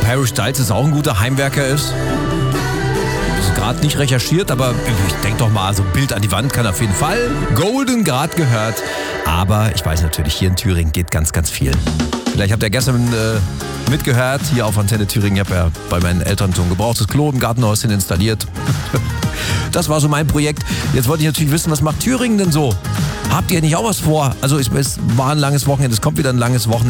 Harry Styles ist auch ein guter Heimwerker ist. Ist gerade nicht recherchiert, aber ich denke doch mal, so ein Bild an die Wand kann auf jeden Fall. Golden gerade gehört. Aber ich weiß natürlich, hier in Thüringen geht ganz, ganz viel. Vielleicht habt ihr gestern mitgehört, hier auf Antenne Thüringen. Ich habe ja bei meinen Eltern so ein gebrauchtes Klo im Gartenhäuschen installiert. Das war so mein Projekt. Jetzt wollte ich natürlich wissen, was macht Thüringen denn so? Habt ihr nicht auch was vor? Also es war ein langes Wochenende, es kommt wieder ein langes Wochenende.